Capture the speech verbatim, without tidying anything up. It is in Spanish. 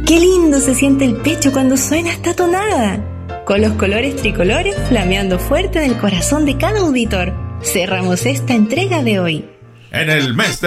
¡Qué lindo se siente el pecho cuando suena esta tonada! Con los colores tricolores flameando fuerte en el corazón de cada auditor, cerramos esta entrega de hoy. En el mes de